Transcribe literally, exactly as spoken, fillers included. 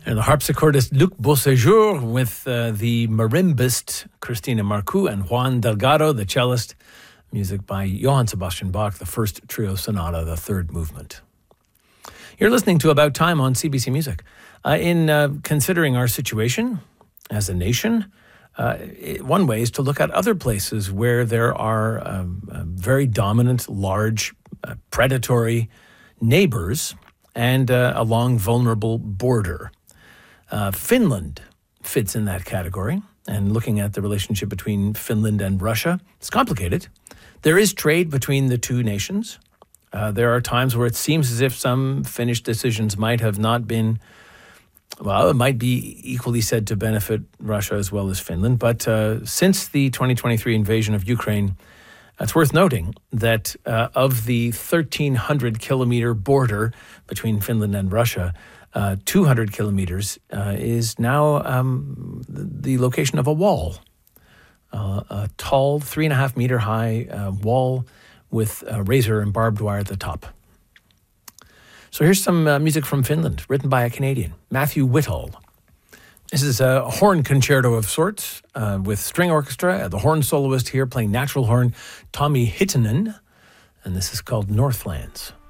And the harpsichordist Luc Beauséjour with uh, the marimbist Christina Marcoux and Juan Delgado, the cellist. Music by Johann Sebastian Bach, the first trio sonata, the third movement. You're listening to About Time on C B C Music. Uh, in uh, considering our situation as a nation, uh, it, one way is to look at other places where there are um, uh, very dominant, large, uh, predatory neighbors and uh, a long, vulnerable border. Uh, Finland fits in that category. And looking at the relationship between Finland and Russia, it's complicated. There is trade between the two nations. Uh, there are times where it seems as if some Finnish decisions might have not been, well, it might be equally said to benefit Russia as well as Finland. But uh, since the twenty twenty-three invasion of Ukraine, it's worth noting that uh, of the thirteen hundred kilometer border between Finland and Russia, uh, two hundred kilometers uh, is now um, the location of a wall. Uh, a tall, three and a half meter high uh, wall with uh, razor and barbed wire at the top. So here's some uh, music from Finland, written by a Canadian, Matthew Whitall. This is a horn concerto of sorts uh, with string orchestra. The horn soloist here playing natural horn, Tommi Hietanen, and this is called Northlands.